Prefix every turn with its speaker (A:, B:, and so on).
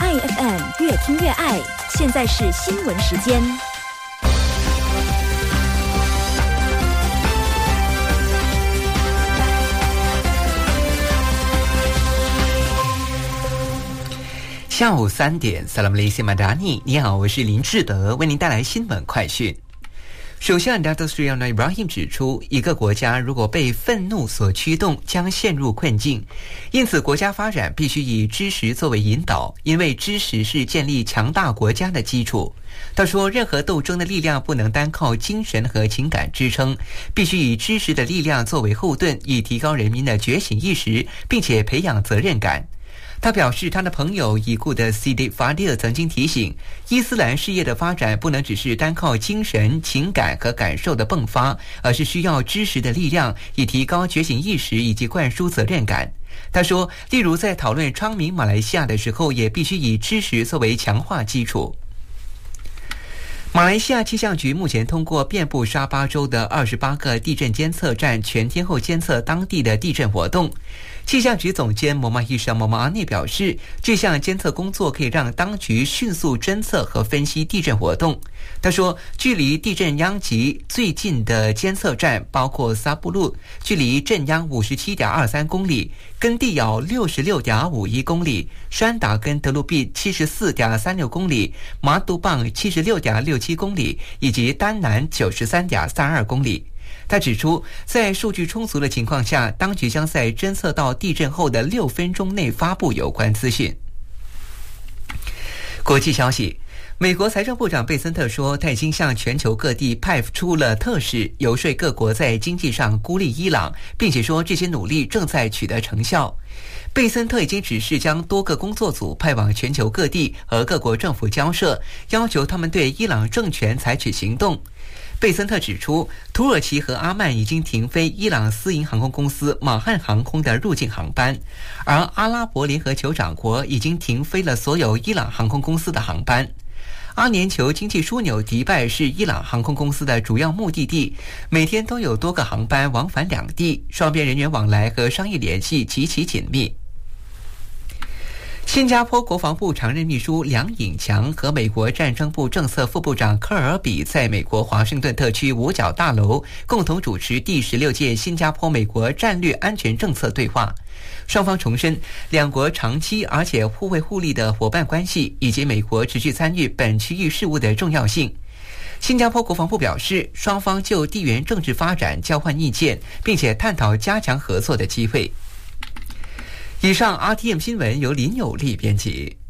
A: MyFM 越听越爱，现在是新闻时间。
B: 下午3点 Salam Malaysia Madani， 你好，我是林志德，为您带来新闻快讯。首相 Datuk Seri Anwar Ibrahim 指出，一个国家如果被愤怒所驱动，将陷入困境。因此，国家发展必须以知识作为引导，因为知识是建立强大国家的基础。他说，任何斗争的力量不能单靠精神和情感支撑，必须以知识的力量作为后盾，以提高人民的觉醒意识，并且培养责任感。他表示，他的朋友已故的 Sidi Fadil 曾经提醒，伊斯兰事业的发展不能只是单靠精神、情感和感受的迸发，而是需要知识的力量，以提高觉醒意识以及灌输责任感。他说，例如在讨论昌明马来西亚的时候，也必须以知识作为强化基础。马来西亚气象局目前通过遍布沙巴州的28个地震监测站全天候监测当地的地震活动。气象局总监莫马希沙莫马阿内表示，这项监测工作可以让当局迅速侦测和分析地震活动。他说，距离地震央极最近的监测站包括萨布路，距离震央57.23公里，根蒂咬66.51公里，山达跟德鲁毕74.36公里，马杜棒76.67公里，以及丹南93.32公里。他指出，在数据充足的情况下，当局将在侦测到地震后的6分钟内发布有关资讯。国际消息，美国财政部长贝森特说，他已经向全球各地派出了特使，游说各国在经济上孤立伊朗，并且说这些努力正在取得成效。贝森特已经指示将多个工作组派往全球各地和各国政府交涉，要求他们对伊朗政权采取行动。贝森特指出，土耳其和阿曼已经停飞伊朗私营航空公司马汉航空的入境航班，而阿拉伯联合酋长国已经停飞了所有伊朗航空公司的航班。阿联酋经济枢纽迪拜是伊朗航空公司的主要目的地，每天都有多个航班往返两地，双边人员往来和商业联系极其紧密。新加坡国防部常任秘书梁颖强和美国战争部政策副部长科尔比在美国华盛顿特区五角大楼共同主持第16届新加坡美国战略安全政策对话。双方重申两国长期而且互惠互利的伙伴关系，以及美国持续参与本区域事务的重要性。新加坡国防部表示，双方就地缘政治发展交换意见，并且探讨加强合作的机会。以上 RTM 新闻由林有利编辑。